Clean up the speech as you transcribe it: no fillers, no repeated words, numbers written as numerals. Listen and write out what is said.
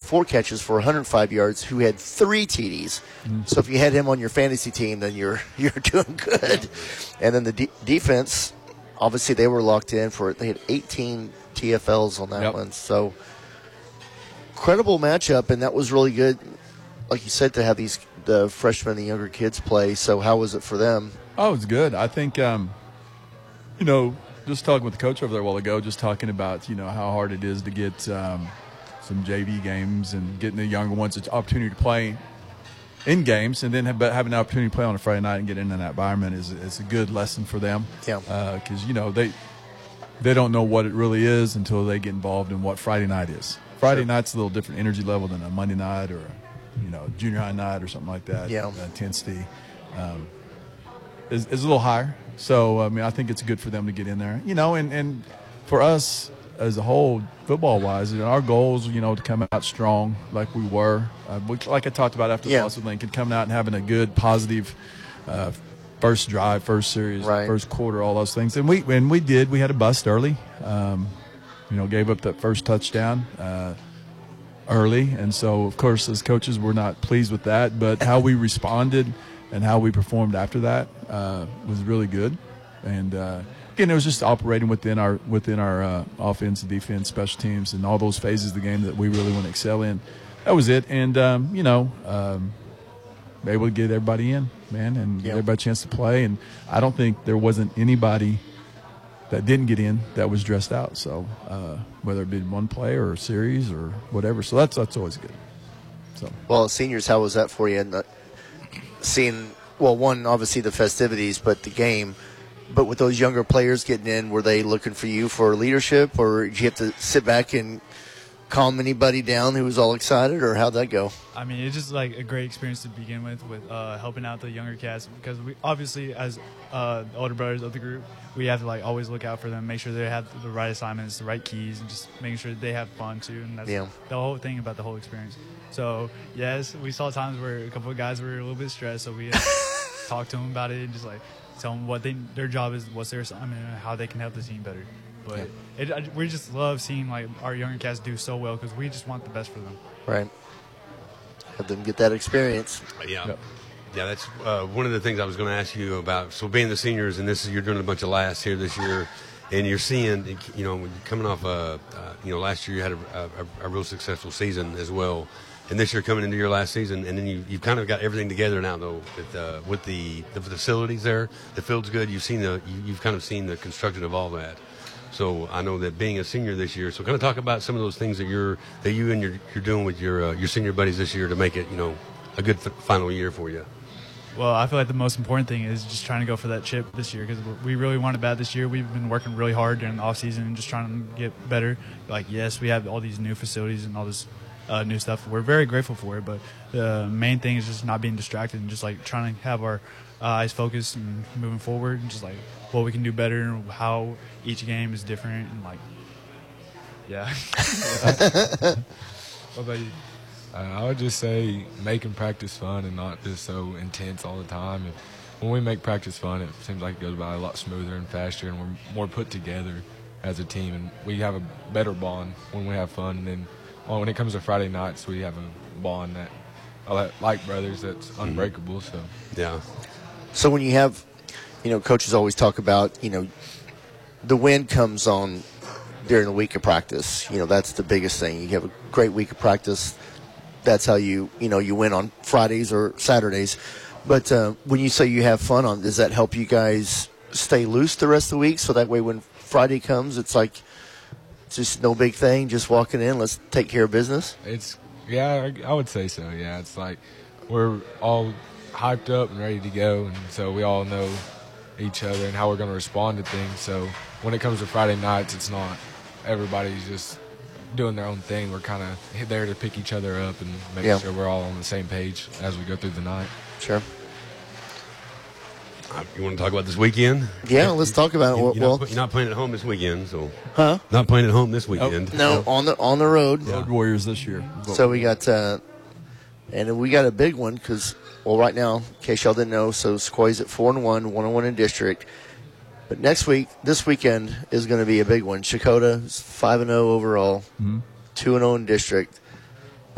4 catches for 105 yards, who had 3 TDs. So if you had him on your fantasy team, then you're doing good. And then the defense, obviously they were locked in for it. They had 18 TFLs on that one. So incredible matchup, and that was really good, like you said, to have the freshmen and the younger kids play. So how was it for them? Oh, it was good. I think, just talking with the coach over there a while ago, just talking about, how hard it is to get some JV games and getting the younger ones an opportunity to play in games, and then having an opportunity to play on a Friday night and get into that environment is a good lesson for them. Yeah. Because, they don't know what it really is until they get involved in what Friday night is. Friday night's a little different energy level than a Monday night or, junior high night or something like that. Yeah. The intensity is a little higher. So, I think it's good for them to get in there. And for us as a whole, football-wise, our goal is, to come out strong like we were. Like I talked about after the loss with Lincoln, coming out and having a good, positive first drive, first series, first quarter, all those things. And we did. We had a bust early. Gave up that first touchdown early. And so, of course, as coaches, we're not pleased with that. But how we responded and how we performed after that was really good. And again, it was just operating within our offense, defense, special teams, and all those phases of the game that we really want to excel in. That was it. And able to get everybody in, man, and give everybody a chance to play. And I don't think there wasn't anybody that didn't get in that was dressed out. So whether it be one play or a series or whatever, so that's always good. So well, seniors, how was that for you? And seeing, one, obviously the festivities, but the game. But with those younger players getting in, were they looking for you for leadership, or did you have to sit back and calm anybody down who was all excited, or how'd that go? It's just like a great experience to begin with helping out the younger cats, because we obviously, as the older brothers of the group, we have to always look out for them, make sure they have the right assignments, the right keys, and just making sure they have fun too. And that's the whole thing about the whole experience. So yes, we saw times where a couple of guys were a little bit stressed, so we had to talk to them about it and just tell them what their job is, what's their assignment, and how they can help the team better. But we just love seeing our younger cats do so well, because we just want the best for them. Right. Have them get that experience. Yeah. Yep. Yeah, that's one of the things I was going to ask you about. So being the seniors, and you're doing a bunch of lasts here this year, and you're seeing, when you're coming off, last year you had a real successful season as well. And this year coming into your last season, and then you've kind of got everything together now, though, with the facilities there. The field's good. You've kind of seen the construction of all that. So I know that being a senior this year, so kind of talk about some of those things that you're doing with your senior buddies this year to make it, a good final year for you. Well, I feel like the most important thing is just trying to go for that chip this year, because we really want it bad this year. We've been working really hard during the off season and just trying to get better. Yes, we have all these new facilities and all this new stuff. We're very grateful for it, but the main thing is just not being distracted and just trying to have our eyes focused and moving forward, and just what we can do better and how each game is different, and What about you? I would just say making practice fun and not just so intense all the time. And when we make practice fun, it seems like it goes by a lot smoother and faster, and we're more put together as a team, and we have a better bond when we have fun. And then when it comes to Friday nights, we have a bond that, like brothers, that's unbreakable. So yeah. So when you have, coaches always talk about, the win comes on during the week of practice. That's the biggest thing. You have a great week of practice. That's how you win on Fridays or Saturdays. But when you say you have fun does that help you guys stay loose the rest of the week, so that way when Friday comes, it's just no big thing, just walking in, let's take care of business? I would say so, yeah. It's we're all hyped up and ready to go, and so we all know each other and how we're going to respond to things. So when it comes to Friday nights, it's not everybody's just doing their own thing. We're kind of there to pick each other up and make sure we're all on the same page as we go through the night. Sure. You want to talk about this weekend? Yeah, let's talk about it. You're not playing at home this weekend, so. Huh? Not playing at home this weekend. No, on the road. Road Warriors this year. So we got, and we got a bbig one because, right now, in case y'all didn't know, so Sequoia's at 4-1, 1-1 in district. But this weekend is going to be a big one. Chakota is 5-0 overall, 2-0 in district.